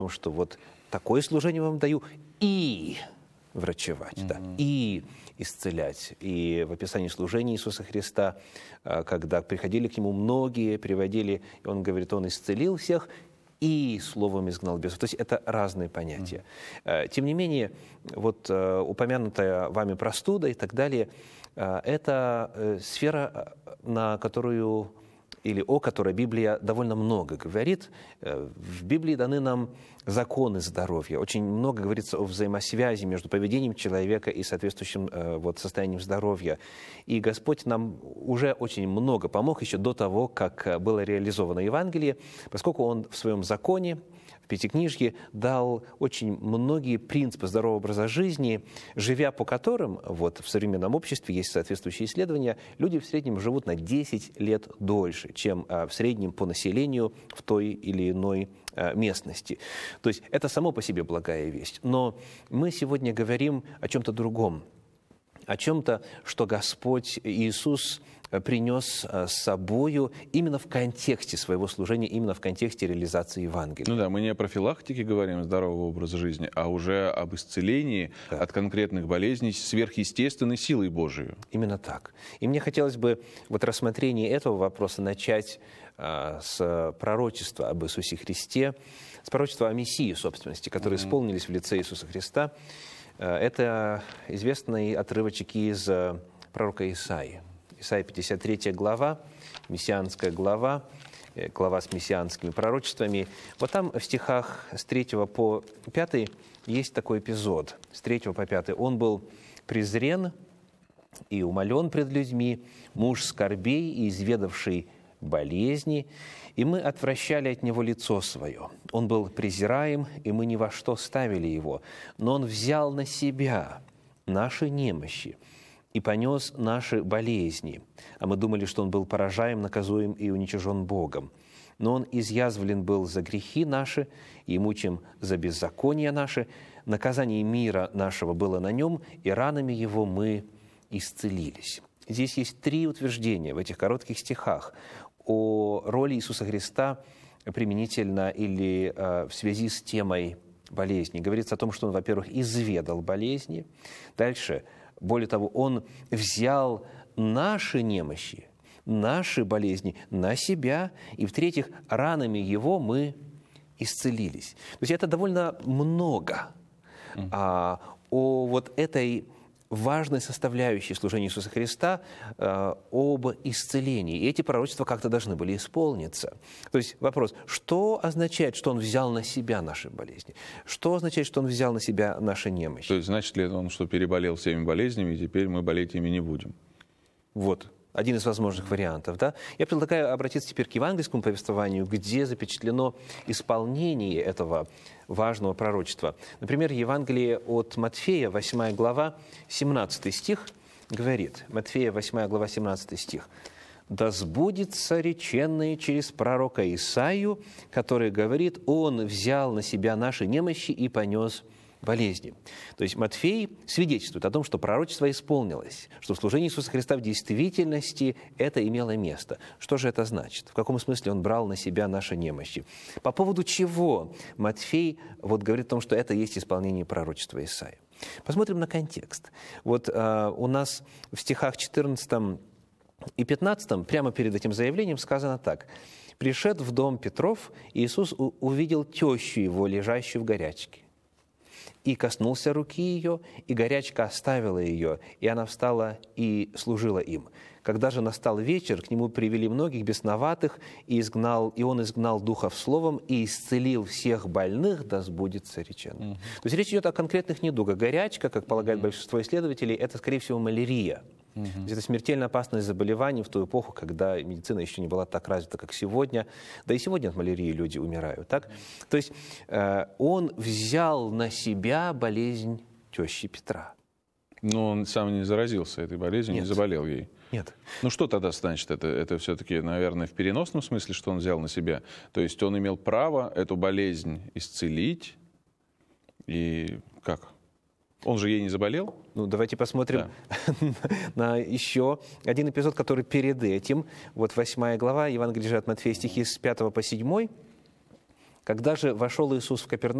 Потому что вот такое служение вам даю и врачевать, да, и исцелять. И в описании служения Иисуса Христа, когда приходили к Нему многие, приводили, и Он говорит, Он исцелил всех и словом изгнал бесов. То есть это разные понятия. Тем не менее, вот упомянутая вами простуда и так далее, это сфера, на которую или о которой Библия довольно много говорит. В Библии даны нам законы здоровья. Очень много говорится о взаимосвязи между поведением человека и соответствующим состоянием здоровья. И Господь нам уже очень много помог еще до того, как было реализовано Евангелие, поскольку Он в своем законе, в Пятикнижье, дал очень многие принципы здорового образа жизни, живя по которым в современном обществе, есть соответствующие исследования, люди в среднем живут на 10 лет дольше, чем в среднем по населению в той или иной местности. То есть это само по себе благая весть. Но мы сегодня говорим о чем-то другом, о чем-то, что Господь Иисус принес с собою именно в контексте своего служения, именно в контексте реализации Евангелия. Ну да, мы не о профилактике говорим здорового образа жизни, а уже об исцелении от конкретных болезней сверхъестественной силой Божией. Именно так. И мне хотелось бы рассмотрение этого вопроса начать с пророчества об Иисусе Христе, с пророчества о Мессии, собственности, которые исполнились в лице Иисуса Христа. Это известный отрывочек из пророка Исаии. Исаия 53 глава, мессианская глава, глава с мессианскими пророчествами. Вот там в стихах с 3 по 5 есть такой эпизод. С 3 по 5. «Он был презрен и умолен пред людьми, муж скорбей и изведавший болезни, и мы отвращали от него лицо свое. Он был презираем, и мы ни во что ставили его, но он взял на себя наши немощи и понес наши болезни. А мы думали, что он был поражаем, наказуем и уничижен Богом. Но он изъязвлен был за грехи наши, и мучим за беззакония наши. Наказание мира нашего было на нем, и ранами его мы исцелились». Здесь есть 3 утверждения в этих коротких стихах о роли Иисуса Христа применительно или в связи с темой болезни. Говорится о том, что Он, во-первых, изведал болезни. Дальше, более того, Он взял наши немощи, наши болезни на себя. И, в-третьих, ранами Его мы исцелились. То есть это довольно много о этой важной составляющей служения Иисуса Христа об исцелении. И эти пророчества как-то должны были исполниться. То есть вопрос, что означает, что Он взял на себя наши болезни? Что означает, что Он взял на себя наши немощи? То есть значит ли Он, что переболел всеми болезнями, и теперь мы болеть ими не будем? Вот. Один из возможных вариантов. Да? Я предлагаю обратиться теперь к евангельскому повествованию, где запечатлено исполнение этого важного пророчества. Например, Евангелие от Матфея, 8 глава, 17 стих, говорит, Матфея, 8 глава, 17 стих, «Да сбудется реченное через пророка Исаию, который говорит, Он взял на себя наши немощи и понес болезни». То есть Матфей свидетельствует о том, что пророчество исполнилось, что в служении Иисуса Христа в действительности это имело место. Что же это значит? В каком смысле Он брал на себя наши немощи? По поводу чего Матфей говорит о том, что это есть исполнение пророчества Исаии? Посмотрим на контекст. У нас в стихах 14 и 15, прямо перед этим заявлением сказано так. «Пришед в дом Петров, Иисус увидел тещу его, лежащую в горячке. И коснулся руки ее, и горячка оставила ее, и она встала и служила им. Когда же настал вечер, к нему привели многих бесноватых, и он изгнал духов словом, и исцелил всех больных, да сбудется речено». То есть речь идет о конкретных недугах. Горячка, как полагает большинство исследователей, это, скорее всего, малярия. То есть это смертельно опасное заболевание в ту эпоху, когда медицина еще не была так развита, как сегодня. Да и сегодня от малярии люди умирают. Так? То есть он взял на себя болезнь тещи Петра. Но он сам не заразился этой болезнью, не заболел ей. Нет. Ну что тогда значит? Это все-таки, наверное, в переносном смысле, что он взял на себя? То есть он имел право эту болезнь исцелить? И как? Он же ей не заболел? Ну, давайте посмотрим на еще один эпизод, который перед этим. 8 глава, Евангелие от Матфея, стихи с 5 по 7. Когда же вошел Иисус в Капернаум,